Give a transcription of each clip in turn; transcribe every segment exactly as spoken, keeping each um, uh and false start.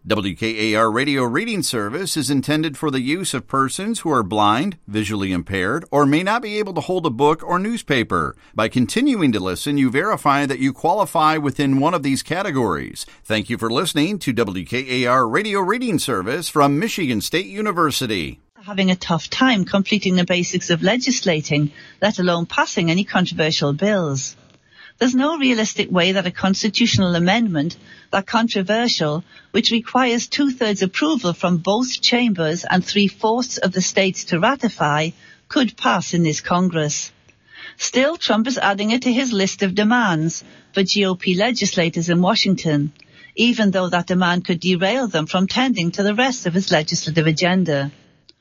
W K A R Radio Reading Service is intended for the use of persons who are blind, visually impaired, or may not be able to hold a book or newspaper. By continuing to listen, you verify that you qualify within one of these categories. Thank you for listening to W K A R Radio Reading Service from Michigan State University. Having a tough time completing the basics of legislating, let alone passing any controversial bills. There's no realistic way that a constitutional amendment, that controversial, which requires two-thirds approval from both chambers and three-fourths of the states to ratify, could pass in this Congress. Still, Trump is adding it to his list of demands for G O P legislators in Washington, even though that demand could derail them from tending to the rest of his legislative agenda.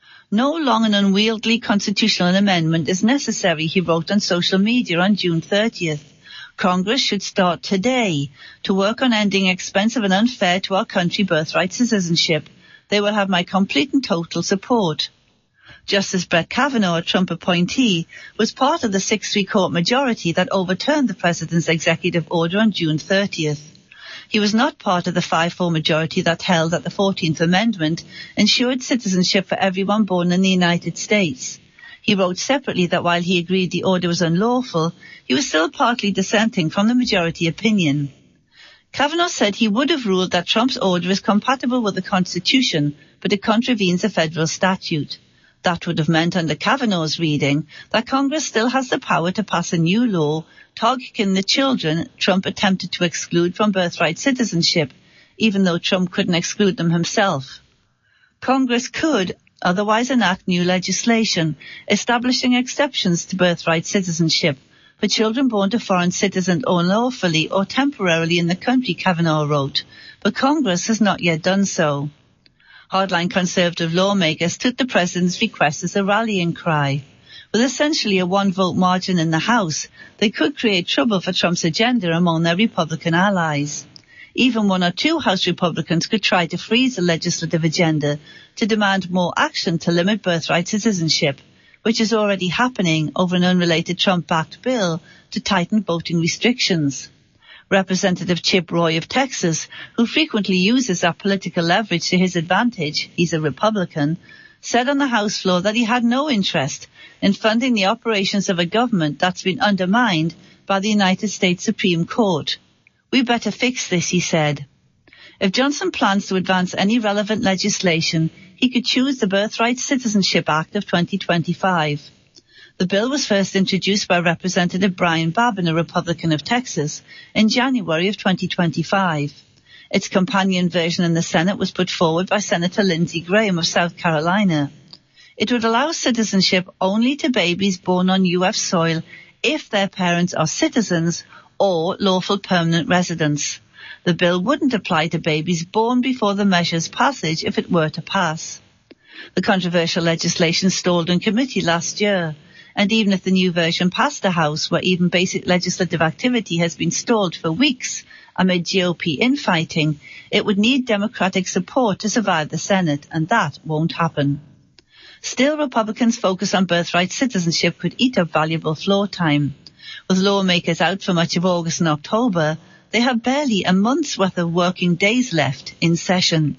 No long and unwieldy constitutional amendment is necessary, he wrote on social media on June thirtieth. Congress should start today to work on ending expensive and unfair to our country birthright citizenship. They will have my complete and total support. Justice Brett Kavanaugh, a Trump appointee, was part of the six three court majority that overturned the president's executive order on June thirtieth. He was not part of the five four majority that held that the fourteenth Amendment ensured citizenship for everyone born in the United States. He wrote separately that while he agreed the order was unlawful, he was still partly dissenting from the majority opinion. Kavanaugh said he would have ruled that Trump's order is compatible with the Constitution, but it contravenes a federal statute. That would have meant, under Kavanaugh's reading, that Congress still has the power to pass a new law targeting the children Trump attempted to exclude from birthright citizenship, even though Trump couldn't exclude them himself. Congress could otherwise enact new legislation establishing exceptions to birthright citizenship for children born to foreign citizens unlawfully or temporarily in the country, Kavanaugh wrote, but Congress has not yet done so. Hardline conservative lawmakers took the president's request as a rallying cry. With essentially a one-vote margin in the House, they could create trouble for Trump's agenda among their Republican allies. Even one or two House Republicans could try to freeze the legislative agenda to demand more action to limit birthright citizenship, which is already happening over an unrelated Trump-backed bill to tighten voting restrictions. Representative Chip Roy of Texas, who frequently uses that political leverage to his advantage, he's a Republican, said on the House floor that he had no interest in funding the operations of a government that's been undermined by the United States Supreme Court. We better fix this, he said. If Johnson plans to advance any relevant legislation, he could choose the Birthright Citizenship Act of twenty twenty-five. The bill was first introduced by Representative Brian Babin, a Republican of Texas, in January of twenty twenty-five. Its companion version in the Senate was put forward by Senator Lindsey Graham of South Carolina. It would allow citizenship only to babies born on U S soil if their parents are citizens or lawful permanent residents. The bill wouldn't apply to babies born before the measure's passage if it were to pass. The controversial legislation stalled in committee last year, and even if the new version passed the House, where even basic legislative activity has been stalled for weeks amid G O P infighting, it would need Democratic support to survive the Senate, and that won't happen. Still, Republicans' focus on birthright citizenship could eat up valuable floor time. With lawmakers out for much of August and October, they have barely a month's worth of working days left in session.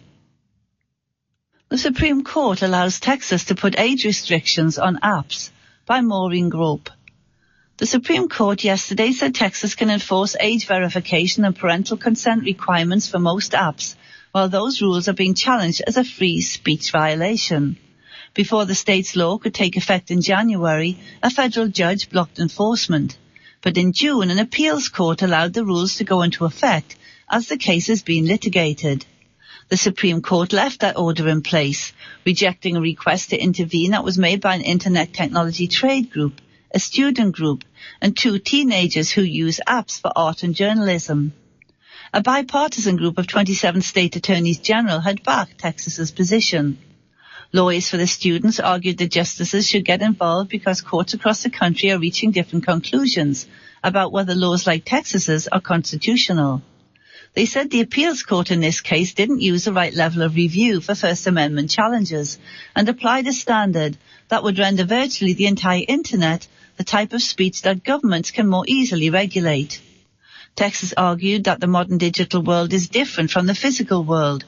The Supreme Court allows Texas to put age restrictions on apps, by Maureen Grope. The Supreme Court yesterday said Texas can enforce age verification and parental consent requirements for most apps, while those rules are being challenged as a free speech violation. Before the state's law could take effect in January, a federal judge blocked enforcement. But in June, an appeals court allowed the rules to go into effect as the case is being litigated. The Supreme Court left that order in place, rejecting a request to intervene that was made by an internet technology trade group, a student group, and two teenagers who use apps for art and journalism. A bipartisan group of twenty-seven state attorneys general had backed Texas's position. Lawyers for the students argued that justices should get involved because courts across the country are reaching different conclusions about whether laws like Texas's are constitutional. They said the appeals court in this case didn't use the right level of review for First Amendment challenges and applied a standard that would render virtually the entire Internet the type of speech that governments can more easily regulate. Texas argued that the modern digital world is different from the physical world,